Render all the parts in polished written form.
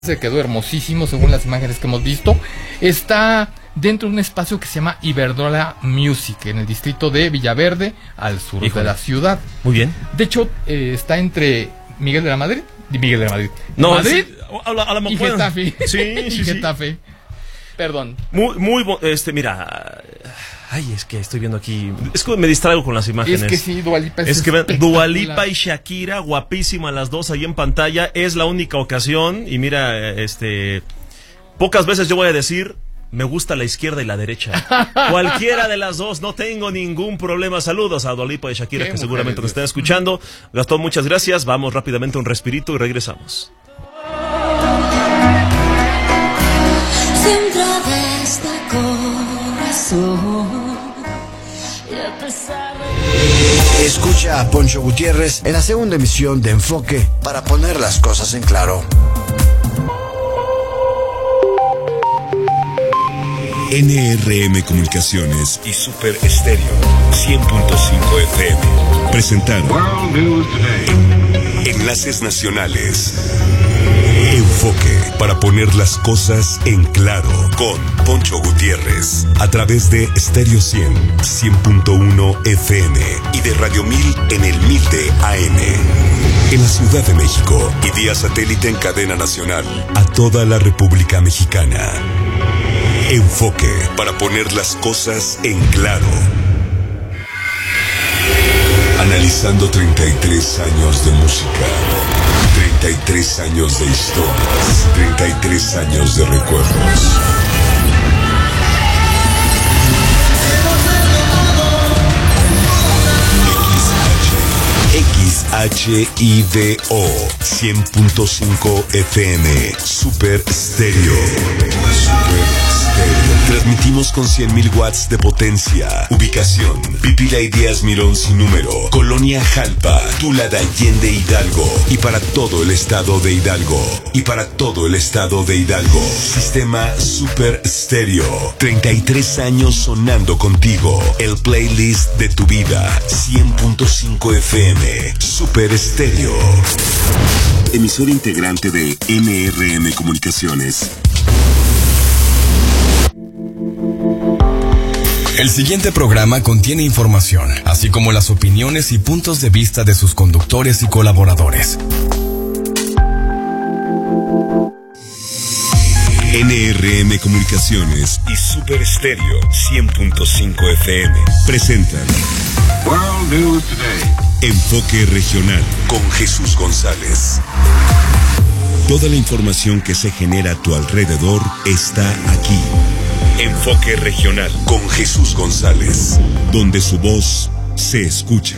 Se quedó hermosísimo según las imágenes que hemos visto. Está dentro de un espacio que se llama Iberdrola Music, en el distrito de Villaverde, al sur de la ciudad. Muy bien. De hecho, está entre Miguel de la Madrid. No, Madrid sí, y Getafe. Sí. Getafe. Perdón. Mira. Ay, es que estoy viendo aquí. Es que me distraigo con las imágenes. Es que sí, Dua Lipa es que Dua Lipa y Shakira, guapísimas las dos ahí en pantalla. Es la única ocasión. Y mira, pocas veces yo voy a decir, me gusta la izquierda y la derecha. Cualquiera de las dos, no tengo ningún problema. Saludos a Dua Lipa y Shakira, que seguramente nos están escuchando. Gastón, muchas gracias. Vamos rápidamente a un respirito y regresamos. Siempre desde corazón. Escucha a Poncho Gutiérrez en la segunda emisión de Enfoque para poner las cosas en claro. NRM Comunicaciones y Super Estéreo 100.5 FM presentaron World News Today. Enlaces nacionales. Enfoque para poner las cosas en claro con Poncho Gutiérrez a través de Estéreo 100.1 FM y de Radio 1000 en el 1000 de AM. En la Ciudad de México y vía satélite en cadena nacional a toda la República Mexicana. Enfoque para poner las cosas en claro. Analizando 33 años de música, 33 años de historias, 33 años de recuerdos. XHIDO 100.5 FM Super Estéreo. Transmitimos con 100.000 watts de potencia. Ubicación: Pipila y Díaz Mirón sin número, Colonia Jalpa, Tula de Allende, Hidalgo. Y para todo el estado de Hidalgo. Sistema Super Estéreo. 33 años sonando contigo. El playlist de tu vida. 100.5 FM Super Estéreo. Emisor integrante de NRM Comunicaciones. El siguiente programa contiene información, así como las opiniones y puntos de vista de sus conductores y colaboradores. NRM Comunicaciones y Super Estéreo 100.5 FM presentan World News Today. Enfoque Regional con Jesús González. Toda la información que se genera a tu alrededor está aquí. Enfoque Regional con Jesús González, donde su voz se escucha.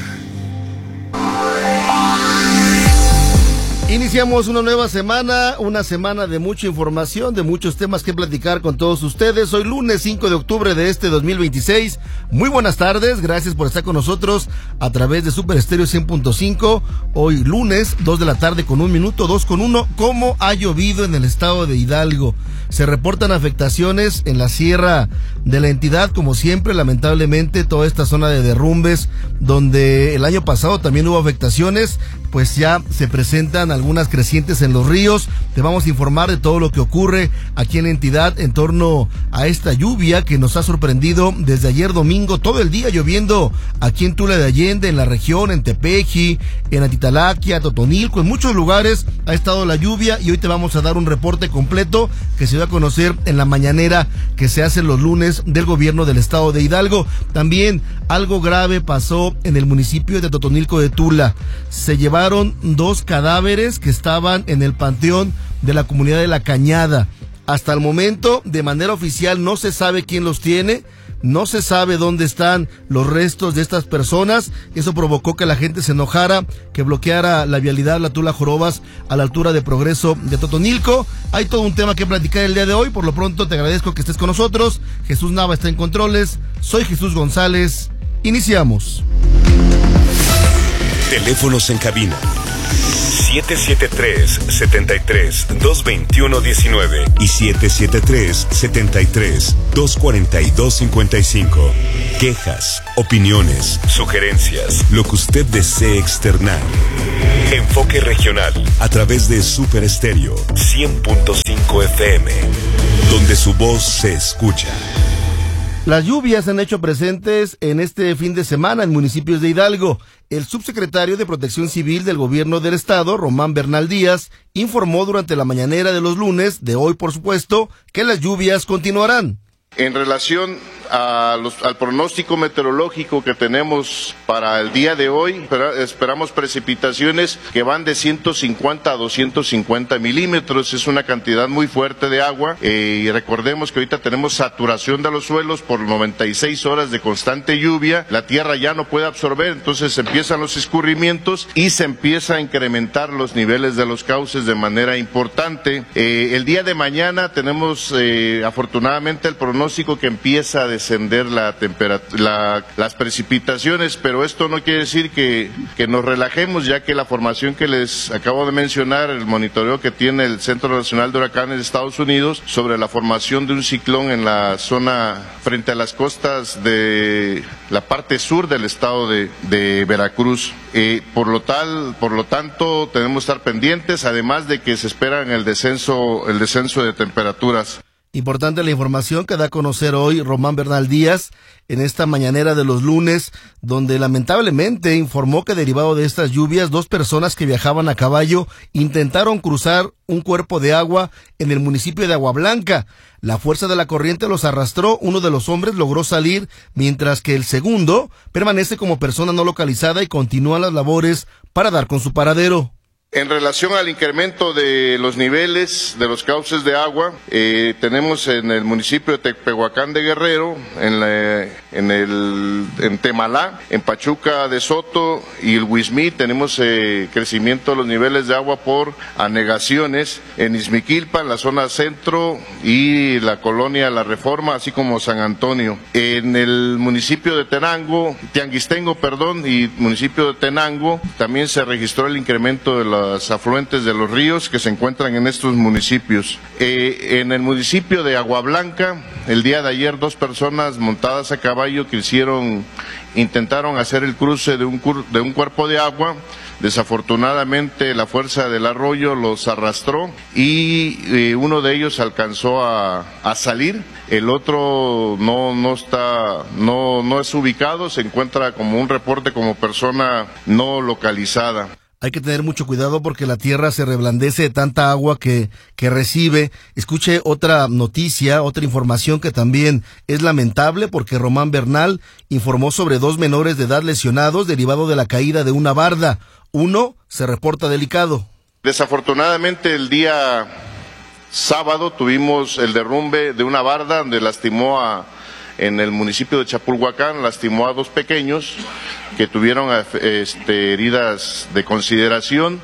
Iniciamos una nueva semana, una semana de mucha información, de muchos temas que platicar con todos ustedes. Hoy lunes 5 de octubre de este 2026. Muy buenas tardes, gracias por estar con nosotros a través de Super Estéreo 100.5. Hoy lunes, 2 de la tarde con 1 minuto, 2 con 1. ¿Cómo ha llovido en el estado de Hidalgo? Se reportan afectaciones en la sierra de la entidad, como siempre, lamentablemente, toda esta zona de derrumbes, donde el año pasado también hubo afectaciones, pues ya se presentan algunas crecientes en los ríos. Te vamos a informar de todo lo que ocurre aquí en la entidad en torno a esta lluvia que nos ha sorprendido desde ayer domingo, todo el día lloviendo aquí en Tula de Allende, en la región, en Tepeji, en Atitalaquia, Totonilco, en muchos lugares ha estado la lluvia, y hoy te vamos a dar un reporte completo que se va a conocer en la mañanera que se hace los lunes del gobierno del estado de Hidalgo. También algo grave pasó en el municipio de Totonilco de Tula. Se llevaron 2 cadáveres que estaban en el panteón de la comunidad de La Cañada. Hasta el momento, de manera oficial, no se sabe quién los tiene, no se sabe dónde están los restos de estas personas. Eso provocó que la gente se enojara, que bloqueara la vialidad La Tula Jorobas a la altura de Progreso de Totonilco. Hay todo un tema que platicar el día de hoy. Por lo pronto te agradezco que estés con nosotros. Jesús Nava está en controles. Soy Jesús González. Iniciamos. Teléfonos en cabina 773-73-221-19 y 773-73-242-55. Quejas, opiniones, sugerencias, lo que usted desee externar. Enfoque Regional a través de Super Estéreo 100.5 FM, donde su voz se escucha. Las lluvias se han hecho presentes en este fin de semana en municipios de Hidalgo. El subsecretario de Protección Civil del Gobierno del Estado, Román Bernal Díaz, informó durante la mañanera de los lunes, de hoy por supuesto, que las lluvias continuarán. En relación al pronóstico meteorológico que tenemos para el día de hoy, esperamos precipitaciones que van de 150 a 250 milímetros. Es una cantidad muy fuerte de agua y recordemos que ahorita tenemos saturación de los suelos por 96 horas de constante lluvia. La tierra ya no puede absorber, entonces empiezan los escurrimientos y se empieza a incrementar los niveles de los cauces de manera importante. El día de mañana tenemos afortunadamente el pronóstico que empieza a descender las precipitaciones, pero esto no quiere decir que nos relajemos, ya que la formación que les acabo de mencionar, el monitoreo que tiene el Centro Nacional de Huracanes de Estados Unidos sobre la formación de un ciclón en la zona frente a las costas de la parte sur del estado de Veracruz. Por lo tanto, tenemos que estar pendientes, además de que se espera el descenso de temperaturas. Importante la información que da a conocer hoy Román Bernal Díaz en esta mañanera de los lunes, donde lamentablemente informó que derivado de estas lluvias, 2 personas que viajaban a caballo intentaron cruzar un cuerpo de agua en el municipio de Agua Blanca. La fuerza de la corriente los arrastró, uno de los hombres logró salir, mientras que el segundo permanece como persona no localizada y continúan las labores para dar con su paradero. En relación al incremento de los niveles de los cauces de agua, tenemos en el municipio de Tepehuacán de Guerrero, en Temalá, en Pachuca de Soto y el Huizmí, tenemos crecimiento de los niveles de agua por anegaciones, en Izmiquilpa, en la zona centro y la colonia La Reforma, así como San Antonio. En el municipio de Tianguistengo y municipio de Tenango, también se registró el incremento de los afluentes de los ríos que se encuentran en estos municipios. En el municipio de Agua Blanca, el día de ayer 2 personas montadas a caballo que intentaron hacer el cruce de un cuerpo de agua. Desafortunadamente la fuerza del arroyo los arrastró y uno de ellos alcanzó a salir. El otro no es ubicado, se encuentra como un reporte como persona no localizada. Hay que tener mucho cuidado porque la tierra se reblandece de tanta agua que recibe. Escuche otra noticia, otra información que también es lamentable, porque Román Bernal informó sobre 2 menores de edad lesionados derivado de la caída de una barda. Uno se reporta delicado. Desafortunadamente el día sábado tuvimos el derrumbe de una barda donde en el municipio de Chapulhuacán, lastimó a 2 pequeños que tuvieron heridas de consideración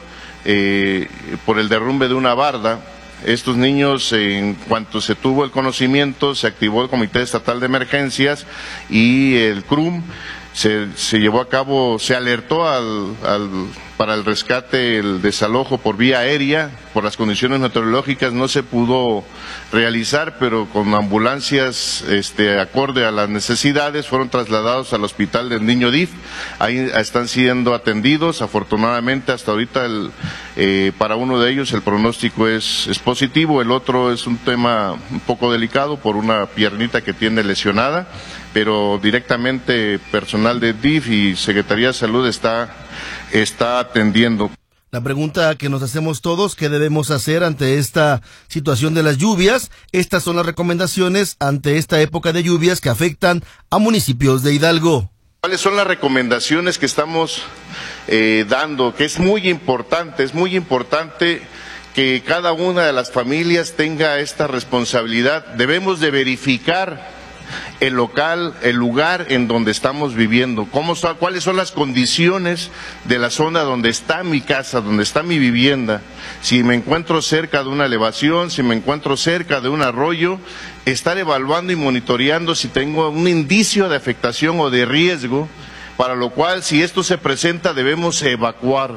por el derrumbe de una barda. Estos niños, en cuanto se tuvo el conocimiento, se activó el Comité Estatal de Emergencias y el CRUM se llevó a cabo, se alertó para el rescate, el desalojo por vía aérea. Por las condiciones meteorológicas no se pudo realizar, pero con ambulancias acorde a las necesidades fueron trasladados al hospital del Niño DIF. Ahí están siendo atendidos. Afortunadamente hasta ahorita para uno de ellos el pronóstico es positivo. El otro es un tema un poco delicado por una piernita que tiene lesionada, pero directamente personal de DIF y Secretaría de Salud está atendiendo. La pregunta que nos hacemos todos, ¿qué debemos hacer ante esta situación de las lluvias? Estas son las recomendaciones ante esta época de lluvias que afectan a municipios de Hidalgo. ¿Cuáles son las recomendaciones que estamos dando? Que es muy importante que cada una de las familias tenga esta responsabilidad. Debemos de verificar el lugar en donde estamos viviendo, cuáles son las condiciones de la zona donde está mi casa, donde está mi vivienda. Si me encuentro cerca de una elevación, si me encuentro cerca de un arroyo, estar evaluando y monitoreando si tengo un indicio de afectación o de riesgo, para lo cual, si esto se presenta, debemos evacuar.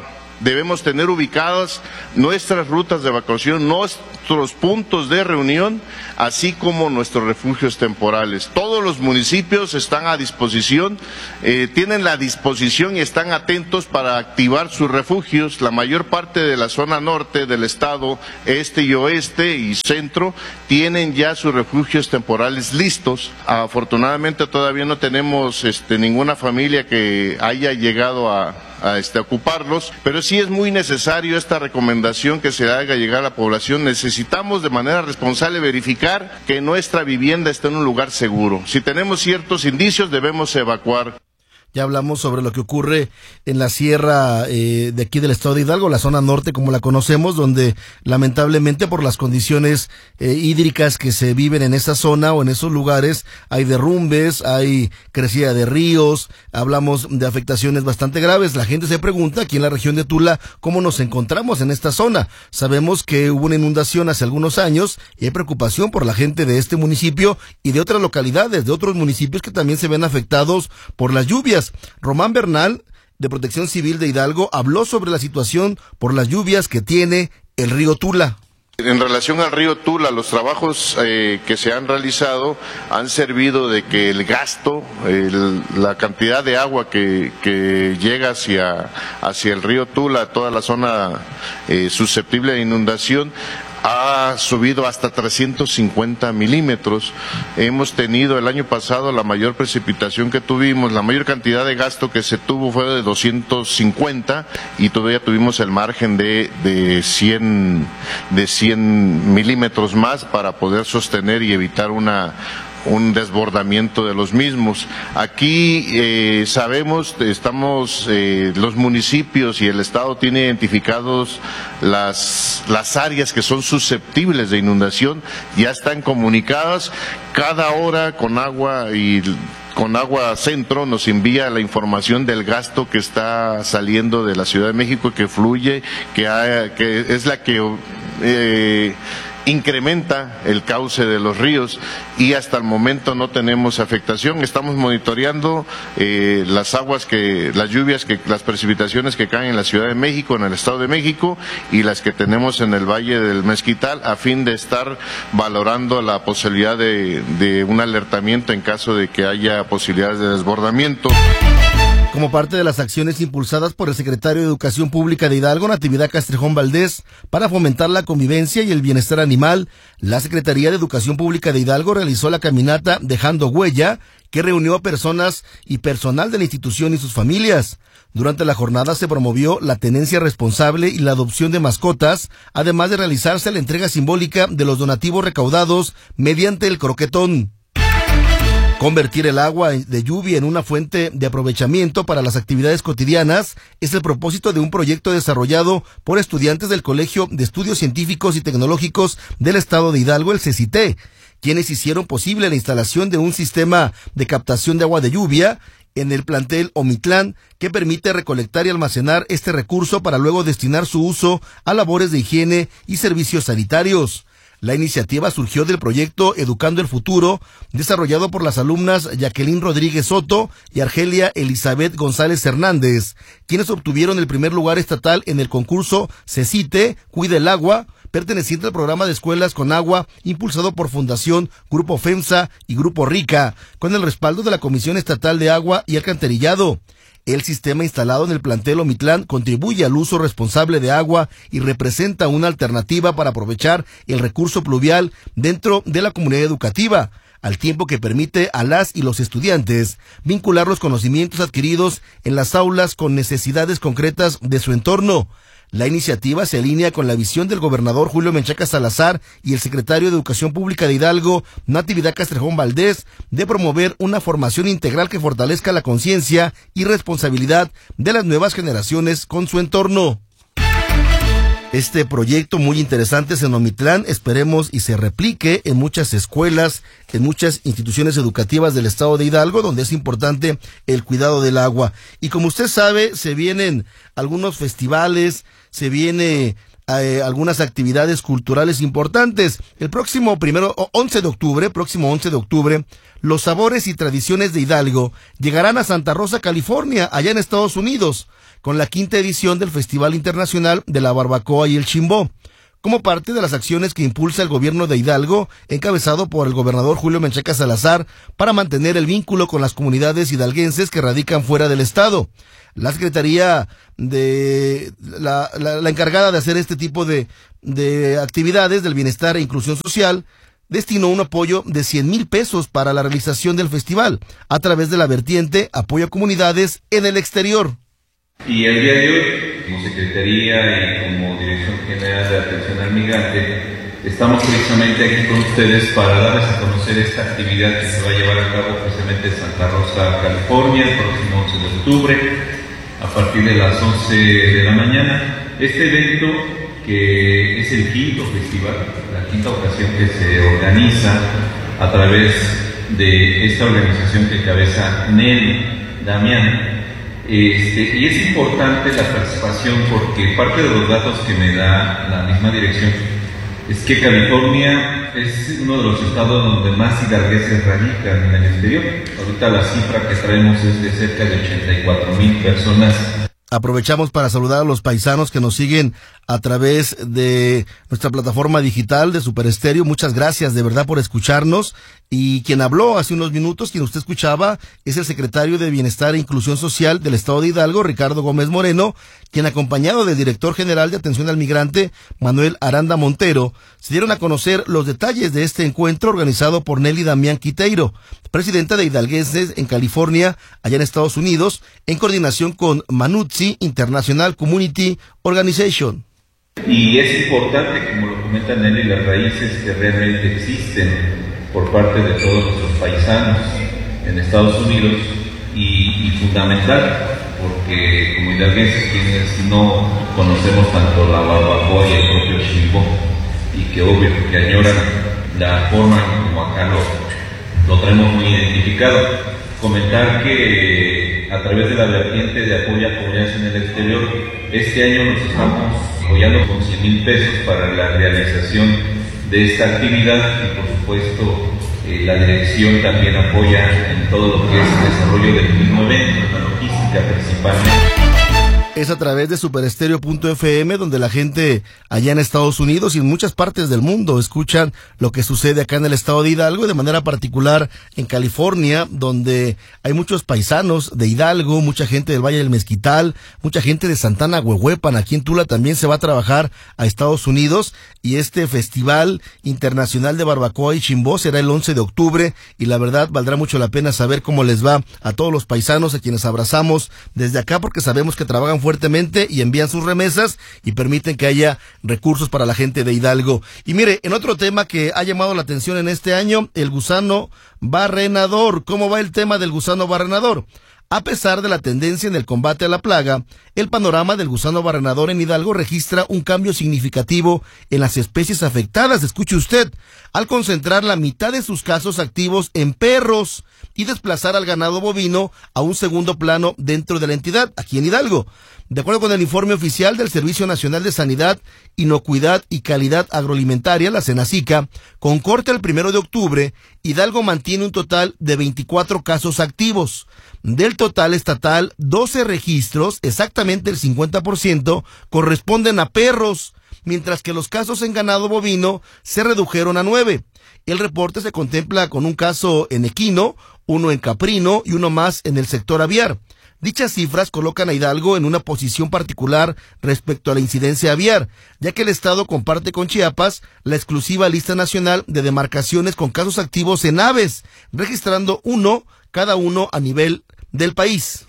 debemos tener ubicadas nuestras rutas de evacuación, nuestros puntos de reunión, así como nuestros refugios temporales. Todos los municipios están a disposición, tienen la disposición y están atentos para activar sus refugios. La mayor parte de la zona norte del estado, este y oeste y centro, tienen ya sus refugios temporales listos. Afortunadamente todavía no tenemos ninguna familia que haya llegado a ocuparlos, pero sí es muy necesario esta recomendación que se haga llegar a la población. Necesitamos de manera responsable verificar que nuestra vivienda está en un lugar seguro. Si tenemos ciertos indicios, debemos evacuar. Ya hablamos sobre lo que ocurre en la sierra de aquí del estado de Hidalgo, la zona norte como la conocemos, donde lamentablemente por las condiciones hídricas que se viven en esa zona o en esos lugares, hay derrumbes, hay crecida de ríos, hablamos de afectaciones bastante graves. La gente se pregunta aquí en la región de Tula cómo nos encontramos en esta zona. Sabemos que hubo una inundación hace algunos años y hay preocupación por la gente de este municipio y de otras localidades, de otros municipios que también se ven afectados por las lluvias. Román Bernal, de Protección Civil de Hidalgo, habló sobre la situación por las lluvias que tiene el río Tula. En relación al río Tula, los trabajos que se han realizado han servido de que el gasto, la cantidad de agua que llega hacia el río Tula, toda la zona susceptible de inundación, ha subido hasta 350 milímetros. Hemos tenido el año pasado la mayor precipitación que tuvimos, la mayor cantidad de gasto que se tuvo fue de 250 y todavía tuvimos el margen de 100 milímetros más para poder sostener y evitar un desbordamiento de los mismos. Aquí sabemos, los municipios y el estado tienen identificados las áreas que son susceptibles de inundación, ya están comunicadas. Cada hora con Agua Centro nos envía la información del gasto que está saliendo de la Ciudad de México, que fluye, que es la que incrementa el cauce de los ríos, y hasta el momento no tenemos afectación. Estamos monitoreando las lluvias, las precipitaciones que caen en la Ciudad de México, en el Estado de México, y las que tenemos en el Valle del Mezquital, a fin de estar valorando la posibilidad de un alertamiento en caso de que haya posibilidades de desbordamiento. Como parte de las acciones impulsadas por el secretario de Educación Pública de Hidalgo, Natividad Castrejón Valdés, para fomentar la convivencia y el bienestar animal, la Secretaría de Educación Pública de Hidalgo realizó la caminata Dejando Huella, que reunió a personas y personal de la institución y sus familias. Durante la jornada se promovió la tenencia responsable y la adopción de mascotas, además de realizarse la entrega simbólica de los donativos recaudados mediante el croquetón. Convertir el agua de lluvia en una fuente de aprovechamiento para las actividades cotidianas es el propósito de un proyecto desarrollado por estudiantes del Colegio de Estudios Científicos y Tecnológicos del Estado de Hidalgo, el CECITE, quienes hicieron posible la instalación de un sistema de captación de agua de lluvia en el plantel Omitlán, que permite recolectar y almacenar este recurso para luego destinar su uso a labores de higiene y servicios sanitarios. La iniciativa surgió del proyecto Educando el Futuro, desarrollado por las alumnas Jacqueline Rodríguez Soto y Argelia Elizabeth González Hernández, quienes obtuvieron el primer lugar estatal en el concurso CECITE Cuida el Agua, perteneciente al programa de escuelas con agua, impulsado por Fundación Grupo FEMSA y Grupo RICA, con el respaldo de la Comisión Estatal de Agua y Alcantarillado. El sistema instalado en el plantel Omitlán contribuye al uso responsable de agua y representa una alternativa para aprovechar el recurso pluvial dentro de la comunidad educativa, al tiempo que permite a las y los estudiantes vincular los conocimientos adquiridos en las aulas con necesidades concretas de su entorno. La iniciativa se alinea con la visión del gobernador Julio Menchaca Salazar y el secretario de Educación Pública de Hidalgo, Natividad Castrejón Valdés, de promover una formación integral que fortalezca la conciencia y responsabilidad de las nuevas generaciones con su entorno. Este proyecto muy interesante es en Omitlán, esperemos y se replique en muchas escuelas, en muchas instituciones educativas del estado de Hidalgo, donde es importante el cuidado del agua. Y como usted sabe, se vienen algunos festivales, se viene algunas actividades culturales importantes. El próximo 11 de octubre, los sabores y tradiciones de Hidalgo llegarán a Santa Rosa, California, allá en Estados Unidos. con la 5ª edición del Festival Internacional de la Barbacoa y el Chimbó, como parte de las acciones que impulsa el gobierno de Hidalgo, encabezado por el gobernador Julio Menchaca Salazar, para mantener el vínculo con las comunidades hidalguenses que radican fuera del estado. La Secretaría de la encargada de hacer este tipo de actividades del bienestar e inclusión social destinó un apoyo de 100,000 pesos para la realización del festival a través de la vertiente Apoyo a Comunidades en el Exterior. Y el día de hoy, como Secretaría y como Dirección General de Atención al Migrante, estamos precisamente aquí con ustedes para darles a conocer esta actividad que se va a llevar a cabo precisamente en Santa Rosa, California, el próximo 11 de octubre, a partir de las 11 de la mañana. Este evento, que es el 5º festival, la 5ª ocasión que se organiza a través de esta organización que encabeza Nelly Damián. Y es importante la participación porque parte de los datos que me da la misma dirección es que California es uno de los estados donde más hidalgueses radican en el exterior. Ahorita la cifra que traemos es de cerca de 84,000 personas. Aprovechamos para saludar a los paisanos que nos siguen a través de nuestra plataforma digital de Super Estéreo. Muchas gracias de verdad por escucharnos. Y quien habló hace unos minutos, quien usted escuchaba, es el secretario de Bienestar e Inclusión Social del Estado de Hidalgo, Ricardo Gómez Moreno, quien acompañado del director general de Atención al Migrante, Manuel Aranda Montero, se dieron a conocer los detalles de este encuentro organizado por Nelly Damián Quiteiro, presidenta de Hidalguenses en California, allá en Estados Unidos, en coordinación con Manuzzi International Community Organization. Y es importante, como lo comenta Nelly, las raíces que realmente existen por parte de todos nuestros paisanos en Estados Unidos y fundamental, porque como hidalguenses, quienes no conocemos tanto la barbacoa y el propio chimbó, y que obvio que añoran la forma como acá lo traemos muy identificado. Comentar que a través de la vertiente de apoyo a comunidades en el exterior, este año nos estamos apoyando con 100,000 pesos para la realización de esta actividad y por supuesto la dirección también apoya en todo lo que es el desarrollo del mismo evento, la logística principalmente. Es a través de superestereo.fm donde la gente allá en Estados Unidos y en muchas partes del mundo escuchan lo que sucede acá en el estado de Hidalgo, de manera particular en California, donde hay muchos paisanos de Hidalgo, mucha gente del Valle del Mezquital, mucha gente de Santana Huehuepan. Aquí en Tula también se va a trabajar a Estados Unidos y este Festival Internacional de Barbacoa y Chimbó será el 11 de octubre y la verdad valdrá mucho la pena saber cómo les va a todos los paisanos a quienes abrazamos desde acá porque sabemos que trabajan fuertemente y envían sus remesas y permiten que haya recursos para la gente de Hidalgo. Y mire, en otro tema que ha llamado la atención en este año, el gusano barrenador. ¿Cómo va el tema del gusano barrenador? A pesar de la tendencia en el combate a la plaga, el panorama del gusano barrenador en Hidalgo registra un cambio significativo en las especies afectadas, escuche usted, al concentrar la mitad de sus casos activos en perros y desplazar al ganado bovino a un segundo plano dentro de la entidad, aquí en Hidalgo. De acuerdo con el informe oficial del Servicio Nacional de Sanidad, Inocuidad y Calidad Agroalimentaria, la Senacica, con corte el 1 de octubre, Hidalgo mantiene un total de 24 casos activos. Del total estatal, 12 registros, exactamente el 50%, corresponden a perros, mientras que los casos en ganado bovino se redujeron a 9. El reporte se contempla con un caso en equino, uno en caprino y uno más en el sector aviar. Dichas cifras colocan a Hidalgo en una posición particular respecto a la incidencia aviar, ya que el estado comparte con Chiapas la exclusiva lista nacional de demarcaciones con casos activos en aves, registrando uno cada uno a nivel del país.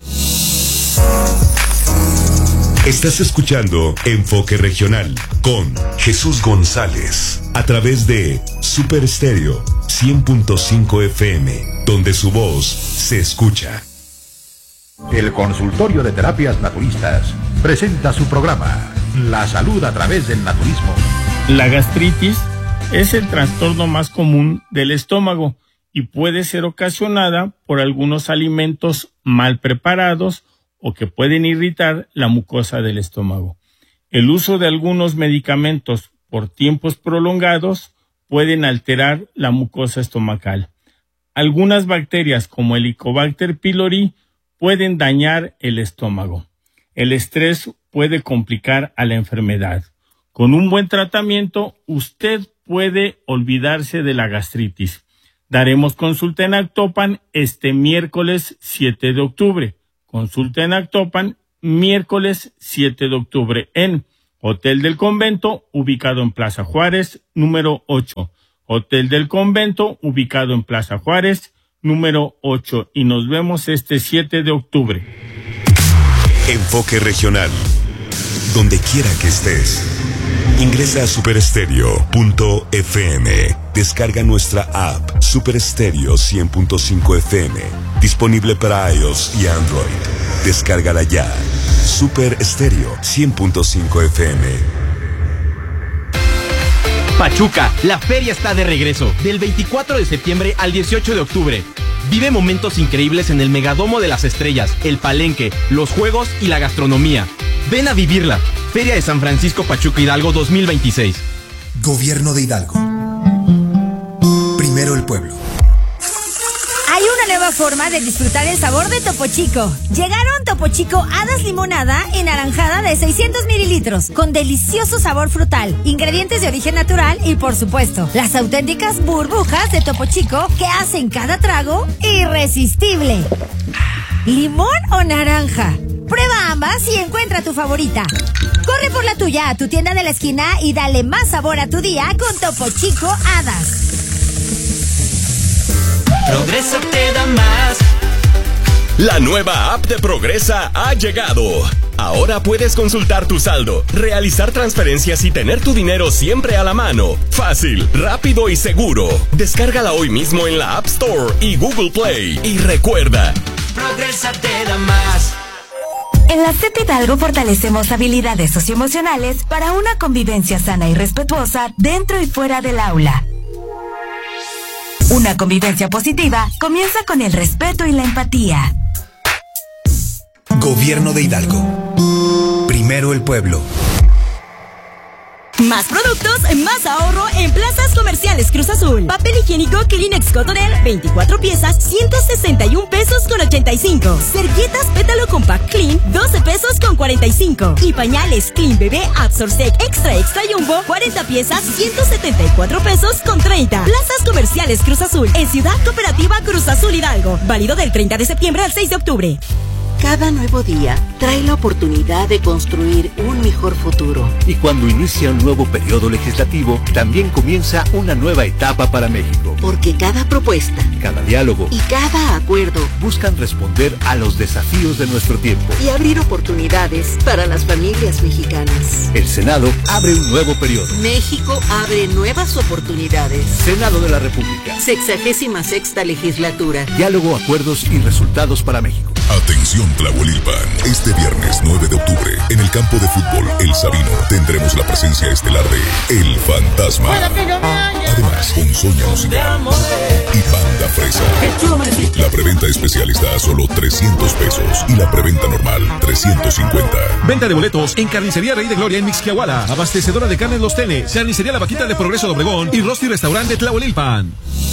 Estás escuchando Enfoque Regional con Jesús González a través de Super Estéreo 100.5 FM, donde su voz se escucha. El Consultorio de Terapias Naturistas presenta su programa La Salud a través del Naturismo. La gastritis es el trastorno más común del estómago y puede ser ocasionada por algunos alimentos mal preparados o que pueden irritar la mucosa del estómago. El uso de algunos medicamentos por tiempos prolongados pueden alterar la mucosa estomacal. Algunas bacterias como Helicobacter pylori pueden dañar el estómago. El estrés puede complicar a la enfermedad. Con un buen tratamiento, usted puede olvidarse de la gastritis. Daremos consulta en Actopan este miércoles 7 de octubre. Consulta en Actopan miércoles 7 de octubre en Hotel del Convento, ubicado en Plaza Juárez, número 8. Hotel del Convento, ubicado en Plaza Juárez, número 8. Y nos vemos este 7 de octubre. Enfoque regional. Donde quiera que estés. Ingresa a superestereo.fm. Descarga nuestra app Super Estéreo 100.5 FM. Disponible para iOS y Android. Descárgala ya. Super Estéreo 100.5 FM. Pachuca, la feria está de regreso, del 24 de septiembre al 18 de octubre. Vive momentos increíbles en el Megadomo de las Estrellas, el Palenque, los juegos y la gastronomía. Ven a vivirla. Feria de San Francisco Pachuca Hidalgo 2026. Gobierno de Hidalgo. Primero el pueblo. Hay una nueva forma de disfrutar el sabor de Topo Chico. Llegaron Topo Chico Hadas Limonada y Naranjada de 600 mililitros, con delicioso sabor frutal, ingredientes de origen natural y, por supuesto, las auténticas burbujas de Topo Chico que hacen cada trago irresistible. ¿Limón o naranja? Prueba ambas y encuentra tu favorita. Corre por la tuya a tu tienda de la esquina y dale más sabor a tu día con Topo Chico Hadas. Progreso te da más. La nueva app de Progresa ha llegado. Ahora puedes consultar tu saldo, realizar transferencias y tener tu dinero siempre a la mano. Fácil, rápido y seguro. Descárgala hoy mismo en la App Store y Google Play. Y recuerda, Progresa te da más. En la CEP Hidalgo fortalecemos habilidades socioemocionales para una convivencia sana y respetuosa dentro y fuera del aula. Una convivencia positiva comienza con el respeto y la empatía. Gobierno de Hidalgo. Primero el pueblo. Más productos, más ahorro en Plazas Comerciales Cruz Azul. Papel higiénico Kleenex Cotonel, 24 piezas, 161 pesos con 85. Servilletas Pétalo Compact Clean, 12 pesos con 45. Y pañales Clean Bebé Absorsec Extra Jumbo, 40 piezas, 174 pesos con 30. Plazas Comerciales Cruz Azul, en Ciudad Cooperativa Cruz Azul Hidalgo. Válido del 30 de septiembre al 6 de octubre. Cada nuevo día trae la oportunidad de construir un mejor futuro. Y cuando inicia un nuevo periodo legislativo, también comienza una nueva etapa para México. Porque cada propuesta, cada diálogo y cada acuerdo buscan responder a los desafíos de nuestro tiempo y abrir oportunidades para las familias mexicanas. El Senado abre un nuevo periodo. México abre nuevas oportunidades. Senado de la República. 66ª legislatura. Diálogo, acuerdos y resultados para México. Atención Tlahuelilpan, este viernes 9 de octubre, en el campo de fútbol El Sabino, tendremos la presencia estelar de El Fantasma. Además, con Soña Musical y Banda Fresa. La preventa especial está a solo 300 pesos y la preventa normal 350. Venta de boletos en Carnicería Rey de Gloria en Mixquiahuala, Abastecedora de Carnes Los Tenes, Carnicería La Vaquita de Progreso de Obregón y Rosti Restaurante Tlahuelilpan.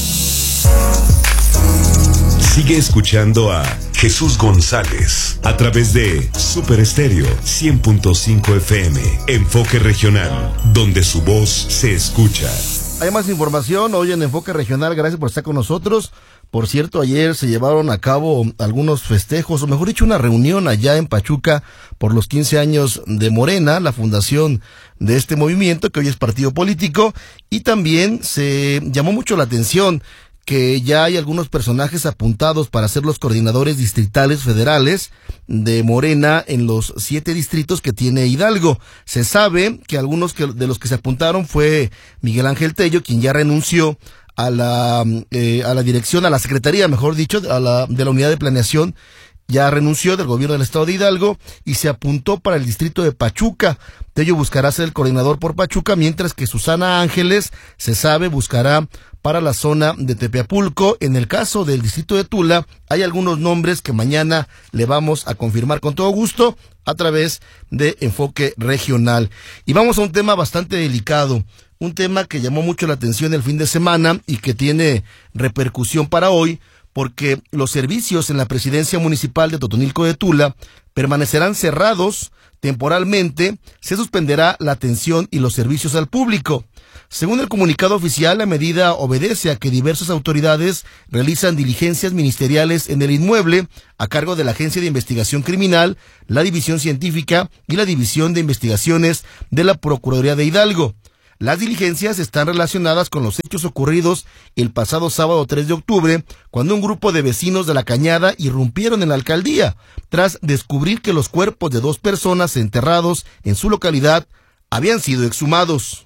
Sigue escuchando a Jesús González a través de Super Estéreo 100.5 FM. Enfoque regional, donde su voz se escucha. Hay más información hoy en Enfoque Regional. Gracias por estar con nosotros. Por cierto, ayer se llevaron a cabo algunos festejos, o mejor dicho, una reunión allá en Pachuca por los 15 años de Morena, la fundación de este movimiento que hoy es partido político, y también se llamó mucho la atención que ya hay algunos personajes apuntados para ser los coordinadores distritales federales de Morena en los 7 distritos que tiene Hidalgo. Se sabe que algunos de los que se apuntaron fue Miguel Ángel Tello, quien ya renunció a la dirección, a la secretaría, mejor dicho, de la unidad de planeación. Ya renunció del gobierno del estado de Hidalgo y se apuntó para el distrito de Pachuca. Tello buscará ser el coordinador por Pachuca, mientras que Susana Ángeles, se sabe, buscará para la zona de Tepeapulco. En el caso del distrito de Tula, hay algunos nombres que mañana le vamos a confirmar con todo gusto a través de Enfoque Regional. Y vamos a un tema bastante delicado, un tema que llamó mucho la atención el fin de semana y que tiene repercusión para hoy, porque los servicios en la presidencia municipal de Totonilco de Tula permanecerán cerrados temporalmente, se suspenderá la atención y los servicios al público. Según el comunicado oficial, la medida obedece a que diversas autoridades realizan diligencias ministeriales en el inmueble a cargo de la Agencia de Investigación Criminal, la División Científica y la División de Investigaciones de la Procuraduría de Hidalgo. Las diligencias están relacionadas con los hechos ocurridos el pasado sábado 3 de octubre, cuando un grupo de vecinos de La Cañada irrumpieron en la alcaldía, tras descubrir que los cuerpos de 2 personas enterrados en su localidad habían sido exhumados.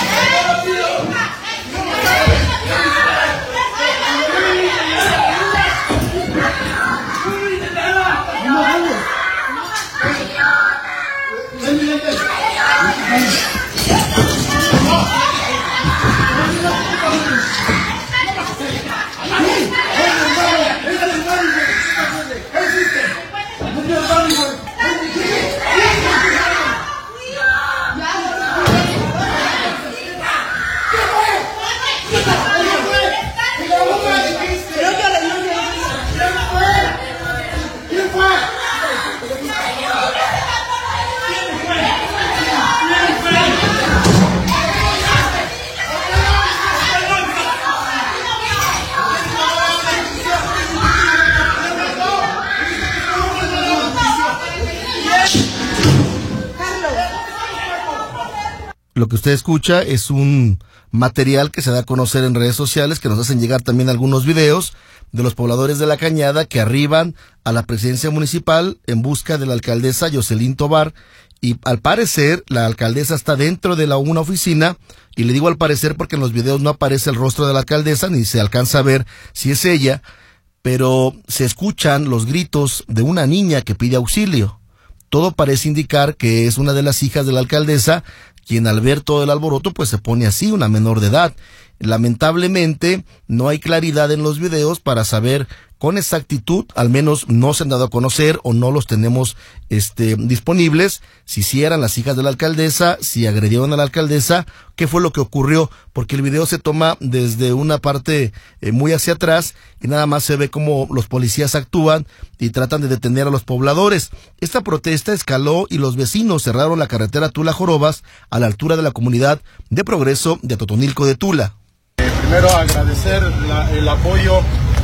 Lo que usted escucha es un material que se da a conocer en redes sociales, que nos hacen llegar también algunos videos de los pobladores de La Cañada que arriban a la presidencia municipal en busca de la alcaldesa Jocelyn Tobar, y al parecer la alcaldesa está dentro de una oficina, y le digo al parecer porque en los videos no aparece el rostro de la alcaldesa ni se alcanza a ver si es ella, pero se escuchan los gritos de una niña que pide auxilio. Todo parece indicar que es una de las hijas de la alcaldesa, quien al ver todo el alboroto pues se pone así, una menor de edad. Lamentablemente no hay claridad en los videos para saber con exactitud, al menos no se han dado a conocer o no los tenemos disponibles, si eran las hijas de la alcaldesa, si agredieron a la alcaldesa, qué fue lo que ocurrió, porque el video se toma desde una parte muy hacia atrás y nada más se ve como los policías actúan y tratan de detener a los pobladores. Esta protesta escaló y los vecinos cerraron la carretera Tula-Jorobas a la altura de la comunidad de Progreso de Totonilco de Tula. Primero agradecer el apoyo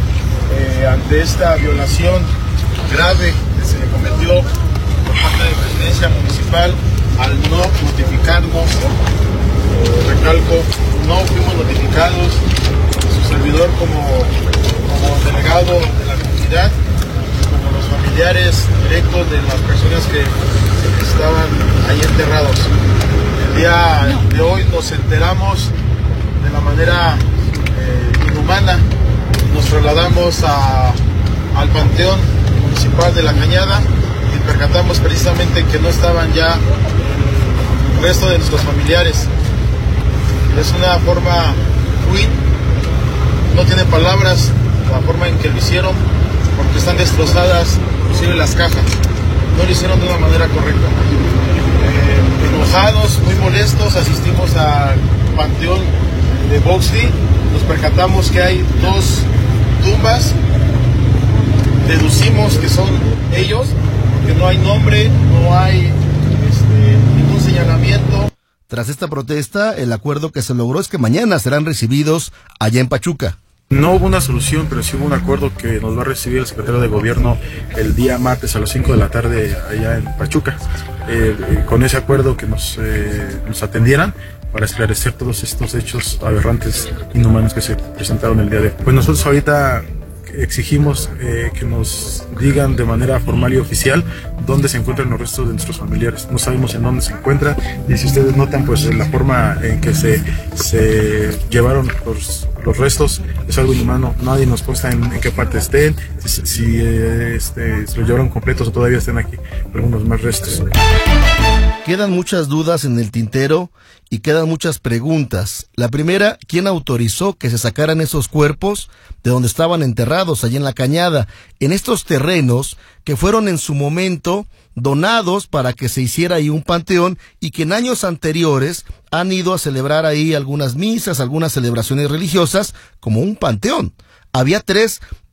ante esta violación grave que se cometió por parte de la presidencia municipal al no notificarnos. Recalco, no fuimos notificados, su servidor como delegado de la comunidad, como los familiares directos de las personas que estaban ahí enterrados. El día de hoy nos enteramos de la manera inhumana. Nos trasladamos al Panteón Municipal de La Cañada y percatamos precisamente que no estaban ya el resto de nuestros familiares. Es una forma ruin, no tiene palabras la forma en que lo hicieron, porque están destrozadas inclusive las cajas. No lo hicieron de una manera correcta. Enojados, muy molestos, asistimos al Panteón de Boxley, nos percatamos que hay 2 tumbas, deducimos que son ellos, porque no hay nombre, no hay ningún señalamiento. Tras esta protesta, el acuerdo que se logró es que mañana serán recibidos allá en Pachuca. No hubo una solución, pero sí hubo un acuerdo que nos va a recibir el secretario de Gobierno el día martes a las 5 de la tarde allá en Pachuca. Con ese acuerdo que nos atendieran para esclarecer todos estos hechos aberrantes, inhumanos que se presentaron el día de hoy. Pues nosotros ahorita exigimos que nos digan de manera formal y oficial dónde se encuentran los restos de nuestros familiares. No sabemos en dónde se encuentran, y si ustedes notan, pues la forma en que se llevaron los restos es algo inhumano. Nadie nos consta en qué parte estén, si los llevaron completos o todavía están aquí algunos más restos. Quedan muchas dudas en el tintero y quedan muchas preguntas. La primera, ¿quién autorizó que se sacaran esos cuerpos de donde estaban enterrados, allá en La Cañada, en estos terrenos que fueron en su momento donados para que se hiciera ahí un panteón, y que en años anteriores han ido a celebrar ahí algunas misas, algunas celebraciones religiosas como un panteón? Había 3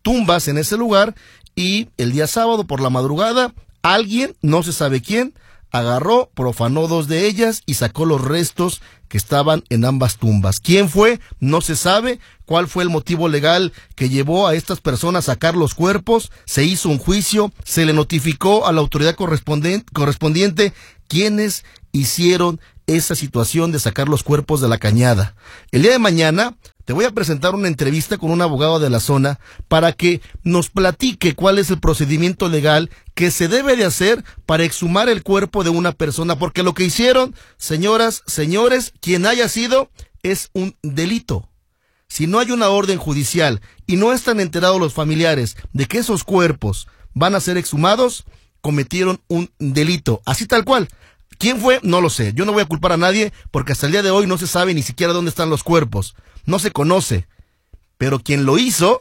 tumbas en ese lugar y el día sábado por la madrugada alguien, no se sabe quién, agarró, profanó 2 de ellas y sacó los restos que estaban en ambas tumbas. ¿Quién fue? No se sabe. ¿Cuál fue el motivo legal que llevó a estas personas a sacar los cuerpos? Se hizo un juicio, se le notificó a la autoridad correspondiente quienes hicieron esa situación de sacar los cuerpos de la cañada. El día de mañana te voy a presentar una entrevista con un abogado de la zona para que nos platique cuál es el procedimiento legal que se debe de hacer para exhumar el cuerpo de una persona, porque lo que hicieron, señoras, señores, quien haya sido, es un delito. Si no hay una orden judicial y no están enterados los familiares de que esos cuerpos van a ser exhumados, cometieron un delito, así tal cual. ¿Quién fue? No lo sé. Yo no voy a culpar a nadie porque hasta el día de hoy no se sabe ni siquiera dónde están los cuerpos. No se conoce. Pero quien lo hizo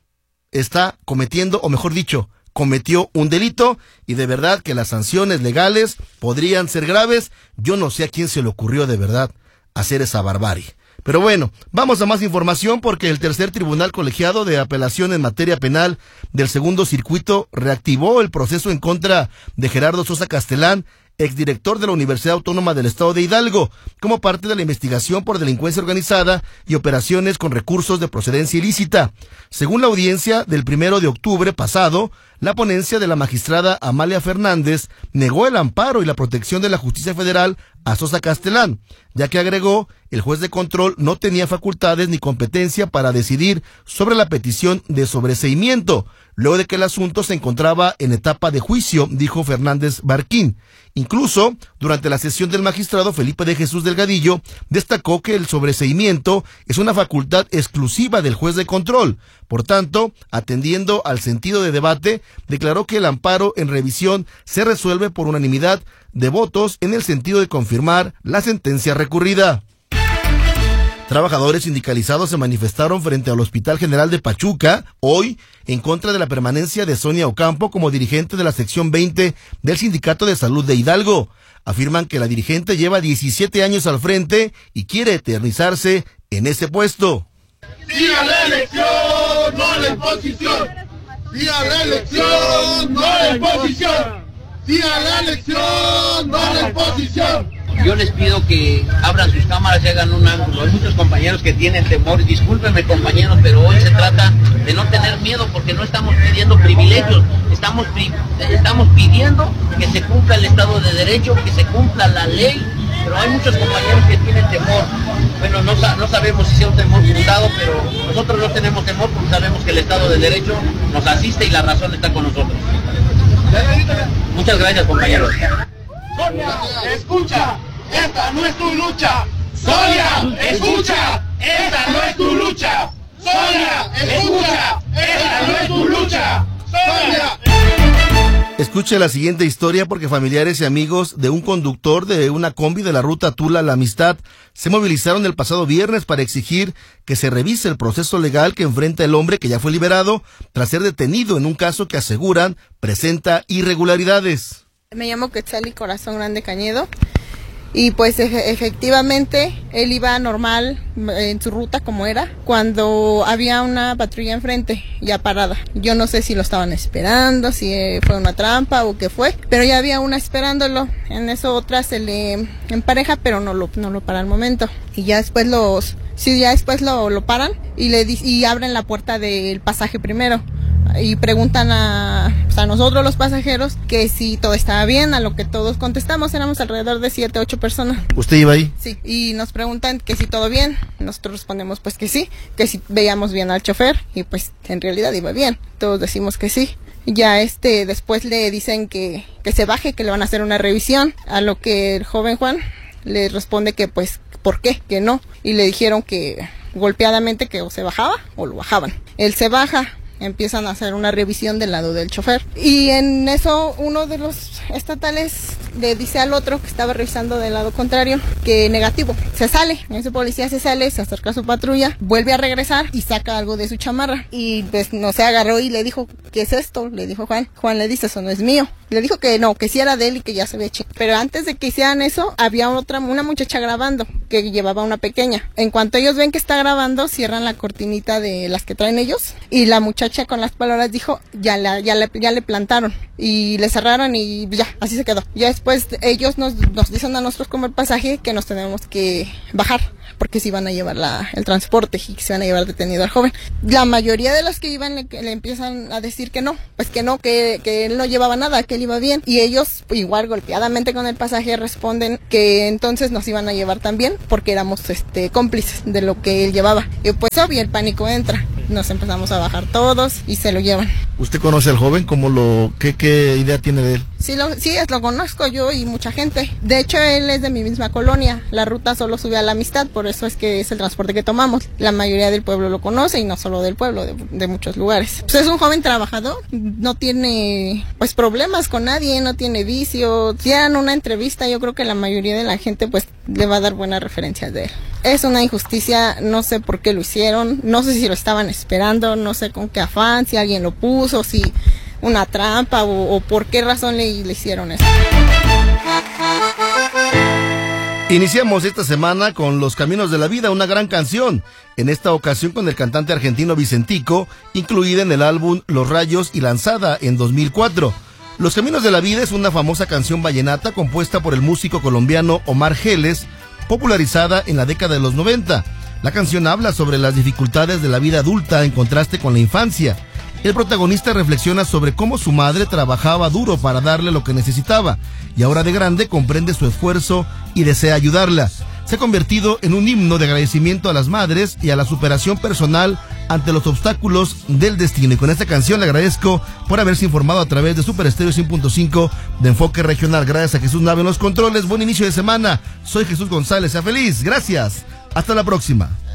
está cometiendo, o mejor dicho, cometió un delito y de verdad que las sanciones legales podrían ser graves. Yo no sé a quién se le ocurrió de verdad hacer esa barbarie. Pero bueno, vamos a más información porque el tercer tribunal colegiado de apelación en materia penal del segundo circuito reactivó el proceso en contra de Gerardo Sosa Castelán, exdirector de la Universidad Autónoma del Estado de Hidalgo, como parte de la investigación por delincuencia organizada y operaciones con recursos de procedencia ilícita. Según la audiencia del 1 de octubre pasado, la ponencia de la magistrada Amalia Fernández negó el amparo y la protección de la justicia federal a Sosa Castelán, ya que agregó, el juez de control no tenía facultades ni competencia para decidir sobre la petición de sobreseimiento, luego de que el asunto se encontraba en etapa de juicio, dijo Fernández Barquín. Incluso, durante la sesión del magistrado Felipe de Jesús Delgadillo, destacó que el sobreseimiento es una facultad exclusiva del juez de control. Por tanto, atendiendo al sentido de debate, declaró que el amparo en revisión se resuelve por unanimidad de votos en el sentido de confirmar la sentencia recurrida. Trabajadores sindicalizados se manifestaron frente al Hospital General de Pachuca hoy en contra de la permanencia de Sonia Ocampo como dirigente de la sección 20 del Sindicato de Salud de Hidalgo. Afirman que la dirigente lleva 17 años al frente y quiere eternizarse en ese puesto. ¡Sí a la elección, no a la imposición! ¡Sí a la elección, no a la imposición! ¡Sí a la elección, no a la imposición! Yo les pido que abran sus cámaras y hagan un ángulo. Hay muchos compañeros que tienen temor. Discúlpenme, compañeros, pero hoy se trata de no tener miedo porque no estamos pidiendo privilegios. Estamos pidiendo que se cumpla el Estado de Derecho, que se cumpla la ley. Pero hay muchos compañeros que tienen temor. Bueno, no sabemos si sea un temor fundado, pero nosotros no tenemos temor porque sabemos que el Estado de Derecho nos asiste y la razón está con nosotros. Muchas gracias, compañeros. Sonia, escucha, esta no es tu lucha. Sonia, escucha, esta no es tu lucha. Sonia, escucha, esta no es tu lucha. Sonia. Escuche la siguiente historia porque familiares y amigos de un conductor de una combi de la ruta Tula La Amistad se movilizaron el pasado viernes para exigir que se revise el proceso legal que enfrenta el hombre que ya fue liberado tras ser detenido en un caso que aseguran presenta irregularidades. Me llamo Quetzali Corazón Grande Cañedo y pues efectivamente él iba normal en su ruta como era cuando había una patrulla enfrente ya parada. Yo no sé si lo estaban esperando, si fue una trampa o qué fue, pero ya había una esperándolo. En eso otra se le empareja, pero no lo para al momento. Y ya después lo paran y abren la puerta del pasaje primero. Y preguntan a nosotros los pasajeros que si todo estaba bien, a lo que todos contestamos, éramos alrededor de 7, 8 personas. ¿Usted iba ahí? Sí, y nos preguntan que si todo bien, nosotros respondemos pues que sí, que si veíamos bien al chofer y pues en realidad iba bien, todos decimos que sí. Ya después le dicen que se baje, que le van a hacer una revisión, a lo que el joven Juan le responde que pues, ¿por qué? Que no, y le dijeron que golpeadamente que o se bajaba o lo bajaban. Él se baja. Empiezan a hacer una revisión del lado del chofer. Y en eso uno de los estatales le dice al otro que estaba revisando del lado contrario que negativo. Se sale, ese policía se sale, se acerca a su patrulla, vuelve a regresar y saca algo de su chamarra. Y pues no se agarró y le dijo, ¿qué es esto? Le dijo Juan. Juan le dice, eso no es mío. Le dijo que no, que sí era de él y que ya se había hecho. Pero antes de que hicieran eso, había una muchacha grabando que llevaba una pequeña. En cuanto ellos ven que está grabando, cierran la cortinita de las que traen ellos y la muchacha con las palabras dijo, ya le plantaron. Y le cerraron y ya, así se quedó. Ya después ellos nos dicen a nosotros como el pasaje que nos tenemos que bajar porque se iban a llevar el transporte y que se iban a llevar detenido al joven. La mayoría de los que iban le empiezan a decir que no, pues que no, que él no llevaba nada, que él iba bien. Y ellos, igual golpeadamente con el pasaje, responden que entonces nos iban a llevar también porque éramos cómplices de lo que él llevaba. Y pues obvio, el pánico entra. Nos empezamos a bajar todos y se lo llevan. ¿Usted conoce al joven? ¿Qué idea tiene de él? Sí, lo conozco yo y mucha gente. De hecho, él es de mi misma colonia. La ruta solo sube a La Amistad, por eso es que es el transporte que tomamos. La mayoría del pueblo lo conoce y no solo del pueblo, de muchos lugares. Pues es un joven trabajador, no tiene pues problemas con nadie, no tiene vicio. Si hagan una entrevista, yo creo que la mayoría de la gente pues le va a dar buenas referencias de él. Es una injusticia, no sé por qué lo hicieron, no sé si lo estaban esperando, no sé con qué afán, si alguien lo puso, si una trampa o por qué razón le hicieron eso. Iniciamos esta semana con Los Caminos de la Vida, una gran canción, en esta ocasión con el cantante argentino Vicentico, incluida en el álbum Los Rayos y lanzada en 2004. Los Caminos de la Vida es una famosa canción vallenata compuesta por el músico colombiano Omar Geles, popularizada en la década de los 90. La canción habla sobre las dificultades de la vida adulta en contraste con la infancia. El protagonista reflexiona sobre cómo su madre trabajaba duro para darle lo que necesitaba y ahora de grande comprende su esfuerzo y desea ayudarla. Se ha convertido en un himno de agradecimiento a las madres y a la superación personal ante los obstáculos del destino. Y con esta canción le agradezco por haberse informado a través de Super Estéreo 100.5 de Enfoque Regional. Gracias a Jesús Nave en los controles. Buen inicio de semana. Soy Jesús González. Sea feliz. Gracias. Hasta la próxima.